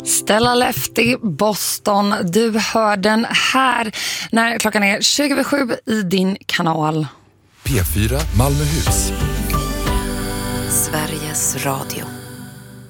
Stella Lefty, Boston. Du hör den här när klockan är 20:07 i din kanal. P4 Malmöhus. Sveriges Radio.